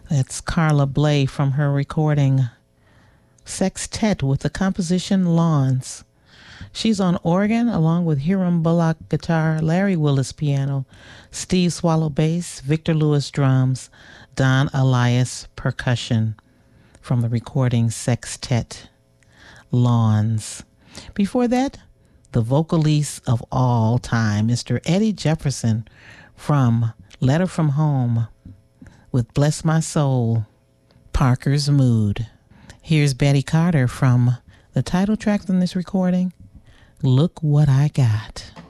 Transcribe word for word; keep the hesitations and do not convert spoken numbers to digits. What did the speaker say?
That's Carla Bley from her recording Sextet with the composition Lawns. She's on organ along with Hiram Bullock guitar, Larry Willis piano, Steve Swallow bass, Victor Lewis drums, Don Elias percussion from the recording Sextet Lawns. Before that, the vocalist of all time, Mister Eddie Jefferson from Letter from Home with Bless My Soul, Parker's Mood. Here's Betty Carter from the title track from this recording, Look What I Got.